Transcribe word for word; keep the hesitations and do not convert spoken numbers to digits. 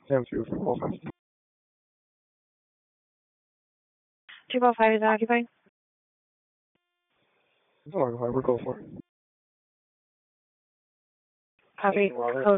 M two for Wolf. two oh five is occupied. It's all right, we'll go for it. Copy. Code